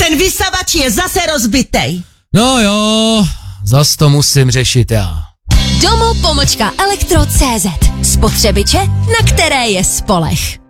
Ten vysavač je zase rozbitej. No jo, zas to musím řešit já. Domo-elektro.cz. Spotřebiče, na které je spoleh.